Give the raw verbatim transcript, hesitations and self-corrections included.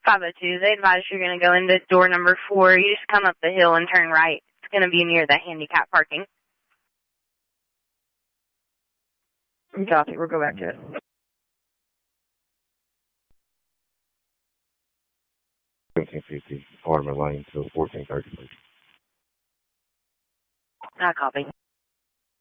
five oh two, they advise you're going to go into door number four. You just come up the hill and turn right. It's going to be near the handicap parking. Copy, we'll go back to it. seventeen fifty, Hardeman Lane to fourteen thirty, please. I copy.